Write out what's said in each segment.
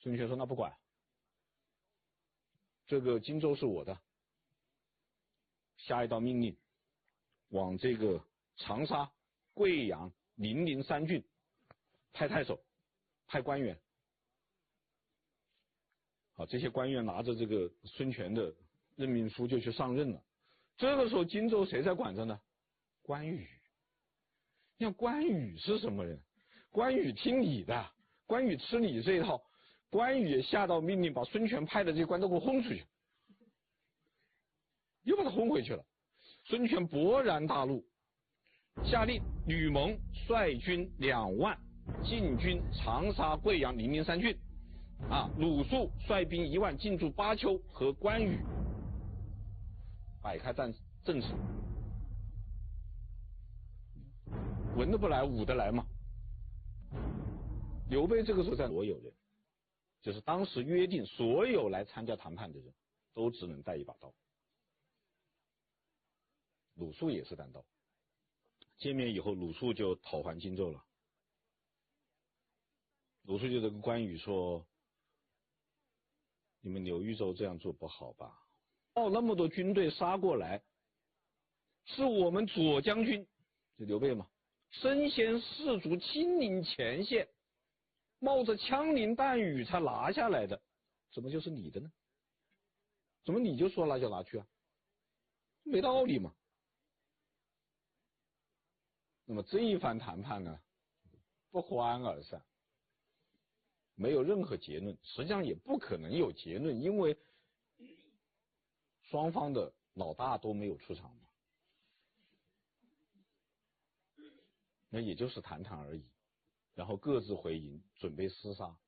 孙权说那不管，这个荆州是我的，下一道命令，往这个长沙、贵阳、零陵三郡派太守，派官员。好，这些官员拿着这个孙权的任命书就去上任了。这个时候荆州谁在管着呢？关羽。你看关羽是什么人？关羽听你的，关羽吃你这一套，关羽也下道命令把孙权派的这些官都给我轰出去，又把他轰回去了。孙权勃然大怒，下令吕蒙率军2万进军长沙、贵阳、零陵三郡，鲁肃率兵1万进驻巴丘，和关羽摆开阵势，文的不来，武的来嘛。刘备这个时候在所有人，就是当时约定所有来参加谈判的人都只能带一把刀。鲁肃也是单刀。见面以后，鲁肃就讨还荆州了。鲁肃就跟关羽说：“你们刘豫州这样做不好吧？那么多军队杀过来，是我们左将军，就刘备嘛，身先士卒，亲临前线，冒着枪林弹雨才拿下来的，怎么就是你的呢？怎么你就说拿就拿去啊？没道理嘛。”那么这一番谈判呢，不欢而散，没有任何结论，实际上也不可能有结论，因为双方的老大都没有出场嘛，那也就是谈谈而已，然后各自回营，准备厮杀。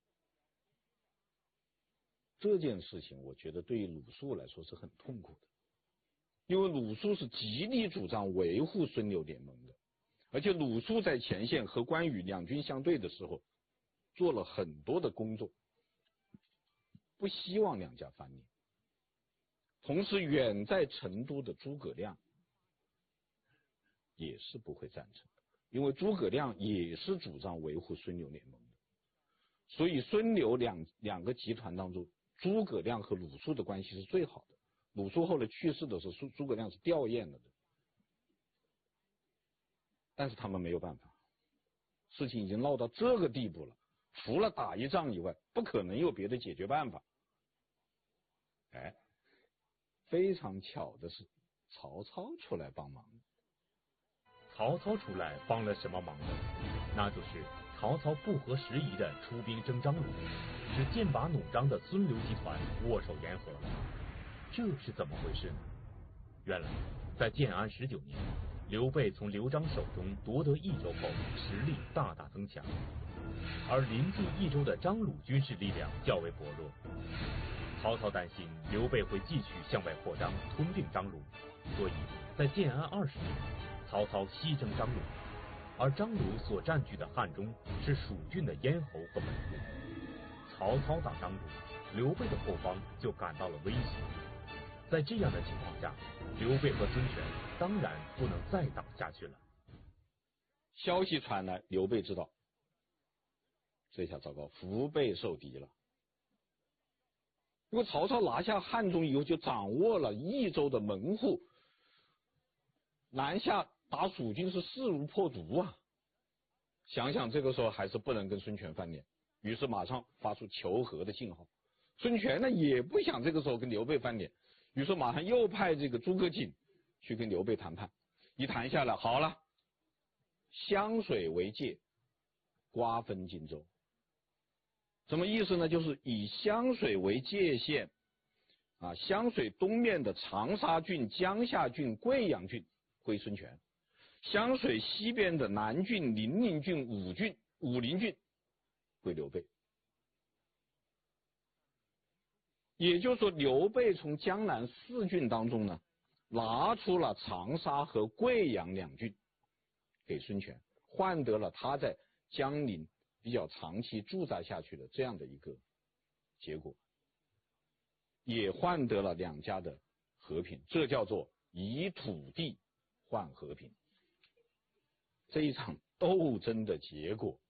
这件事情我觉得对于鲁肃来说是很痛苦的，因为鲁肃是极力主张维护孙刘联盟的，而且鲁肃在前线和关羽两军相对的时候做了很多的工作，不希望两家翻脸。同时远在成都的诸葛亮也是不会赞成的，因为诸葛亮也是主张维护孙刘联盟的。所以孙刘两个集团当中，诸葛亮和鲁肃的关系是最好的。鲁肃后来去世的时候，诸葛亮是吊唁了的。但是他们没有办法，事情已经闹到这个地步了，除了打一仗以外，不可能有别的解决办法。非常巧的是，曹操出来帮忙。 曹操出来帮了什么忙呢？那就是曹操不合时宜的出兵征张鲁，使剑拔弩张的孙刘集团握手言和。这是怎么回事呢？原来在建安19年，刘备从刘璋手中夺得益州后，实力大大增强，而临近益州的张鲁军事力量较为薄弱。曹操担心刘备会继续向外扩张，吞并张鲁，所以在建安20年，曹操西征张鲁，而张鲁所占据的汉中是蜀郡的咽喉和门户。曹操打张鲁，刘备的后方就感到了威胁。在这样的情况下，刘备和孙权当然不能再打下去了。 消息传来，刘备知道，这下糟糕，腹背受敌了。因为曹操拿下汉中以后，就掌握了益州的门户，南下打蜀军是势如破竹啊！想想这个时候还是不能跟孙权翻脸，于是马上发出求和的信号。孙权呢也不想这个时候跟刘备翻脸，于是马上又派这个诸葛瑾去跟刘备谈判。一谈下来，好了，湘水为界，瓜分荆州。什么意思呢？就是以湘水为界限，湘水东面的长沙郡、江夏郡、贵阳郡归孙权，湘水西边的南郡、零陵郡、武陵郡归刘备。也就是说，刘备从江南4郡当中呢，拿出了长沙和贵阳2郡给孙权，换得了他在江陵比较长期驻扎下去的这样的一个结果，也换得了两家的和平，这叫做以土地换和平。这一场斗争的结果